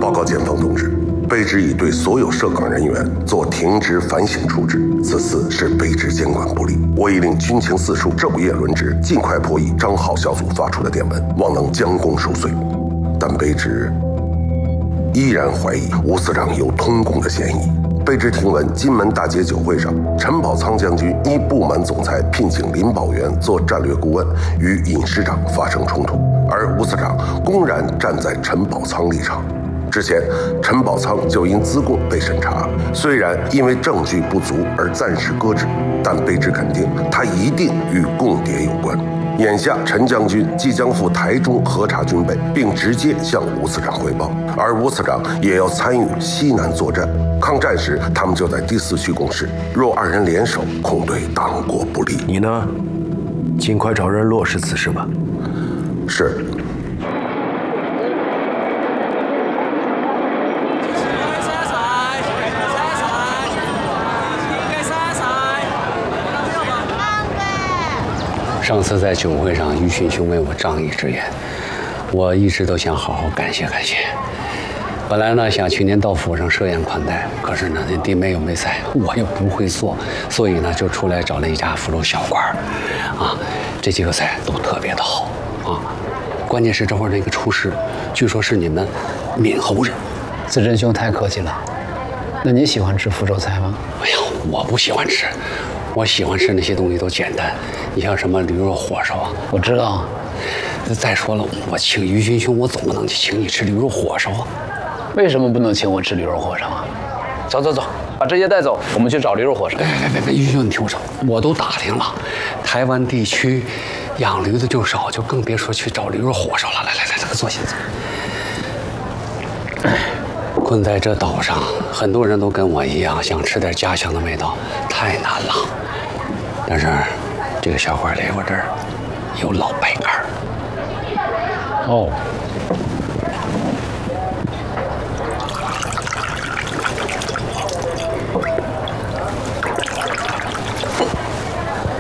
报告检方同志，卑职已对所有涉岗人员做停职反省处置，此次是卑职监管不力，我已令军情四处昼夜轮值，尽快破译张浩小组发出的电文，望能将功赎罪。但卑职依然怀疑吴司长有通共的嫌疑。卑职听闻金门大捷酒会上，陈宝仓将军因不满总裁聘请林保元做战略顾问，与尹师长发生冲突，而吴司长公然站在陈宝仓立场。之前，陈宝仓就因资共被审查，虽然因为证据不足而暂时搁置，但卑职肯定他一定与共谍有关。眼下，陈将军即将赴台中核查军备，并直接向吴司长汇报，而吴司长也要参与西南作战。抗战时，他们就在第4区共事，若二人联手，恐对党国不利。 你呢？尽快找人落实此事吧。 是。 上次在酒会上，于迅兄为我仗义直言，我一直都想好好感谢感谢。本来呢想去年到府上设宴款待，可是呢那弟妹又没在，我又不会做，所以呢就出来找了一家福州小馆啊，这几个菜都特别的好啊。关键是这会儿那个厨师，据说是你们闽侯人。 子珍兄太客气了。那你喜欢吃福州菜吗？ 哎呀，我不喜欢吃。我喜欢吃那些东西都简单，你像什么驴肉火烧啊， 我知道。 再说了，我请于勋兄，我总不能去请你吃驴肉火烧啊。 为什么不能请我吃驴肉火烧啊？走走走，把这些带走，我们去找驴肉火烧。 别，于兄，你听我说，我都打听了，台湾地区养驴的就少，就更别说去找驴肉火烧了。来，坐下。困在这岛上，很多人都跟我一样，想吃点家乡的味道，太难了。但是，这个小馆里我这儿有老白干。 哦。